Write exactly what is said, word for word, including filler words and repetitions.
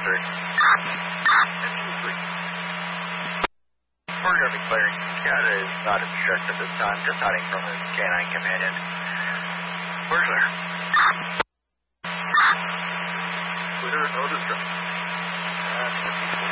third. We're going to be clearing. Canada is not obstructed this time, just hiding from his canine companion. We're clear. Clear, no distress.